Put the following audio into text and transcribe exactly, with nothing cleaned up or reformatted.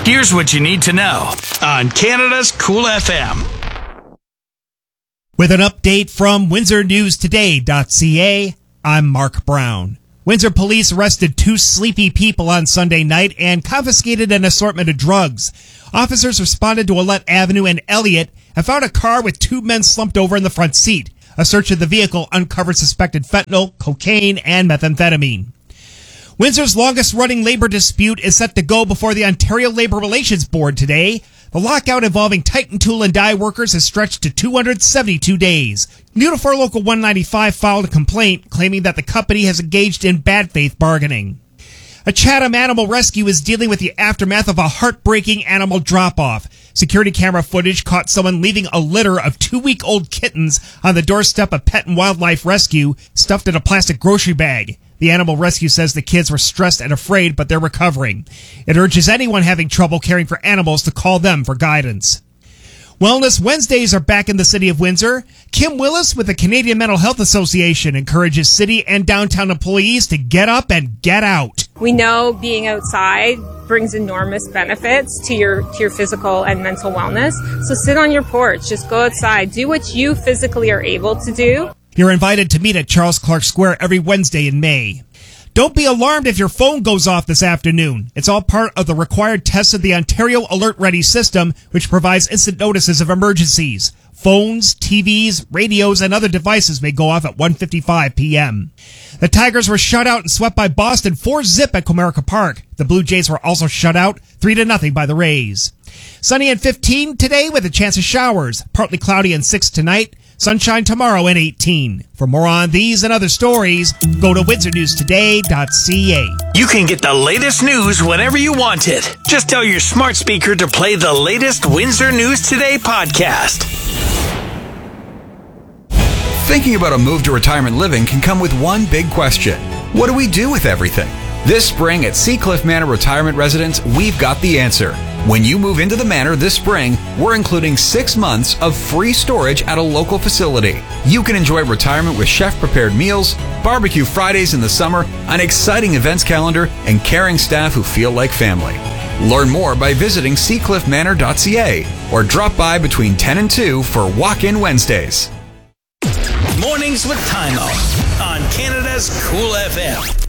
Here's what you need to know on Canada's Cool F M. With an update from Windsor News Today dot C A, I'm Mark Brown. Windsor police arrested two sleepy people on Sunday night and confiscated an assortment of drugs. Officers responded to Willette Avenue and Elliott and found a car with two men slumped over in the front seat. A search of the vehicle uncovered suspected fentanyl, cocaine, and methamphetamine. Windsor's longest-running labor dispute is set to go before the Ontario Labour Relations Board today. The lockout involving Titan Tool and Die workers has stretched to two hundred seventy-two days. Unifor Local one ninety-five filed a complaint claiming that the company has engaged in bad faith bargaining. A Chatham Animal Rescue is dealing with the aftermath of a heartbreaking animal drop-off. Security camera footage caught someone leaving a litter of two-week-old kittens on the doorstep of Pet and Wildlife Rescue, stuffed in a plastic grocery bag. The Animal Rescue says the kids were stressed and afraid, but they're recovering. It urges anyone having trouble caring for animals to call them for guidance. Wellness Wednesdays are back in the city of Windsor. Kim Willis with the Canadian Mental Health Association encourages city and downtown employees to get up and get out. We know being outside brings enormous benefits to your to your physical and mental wellness. So sit on your porch, just go outside, do what you physically are able to do. You're invited to meet at Charles Clark Square every Wednesday in May. Don't be alarmed if your phone goes off this afternoon. It's all part of the required tests of the Ontario Alert Ready system, which provides instant notices of emergencies. Phones, T Vs, radios, and other devices may go off at one fifty-five p.m. The Tigers were shut out and swept by Boston four zip at Comerica Park. The Blue Jays were also shut out three to nothing by the Rays. Sunny and fifteen today with a chance of showers. Partly cloudy and six tonight. Sunshine tomorrow and eighteen. For more on these and other stories, go to Windsor News Today dot C A. You can get the latest news whenever you want it. Just tell your smart speaker to play the latest Windsor News Today podcast. Thinking about a move to retirement living can come with one big question. What do we do with everything? This spring at Seacliff Manor Retirement Residence, we've got the answer. When you move into the Manor this spring, we're including six months of free storage at a local facility. You can enjoy retirement with chef-prepared meals, barbecue Fridays in the summer, an exciting events calendar, and caring staff who feel like family. Learn more by visiting seacliff manor dot C A or drop by between ten and two for Walk-In Wednesdays. Mornings with Timo on Canada's Cool F M.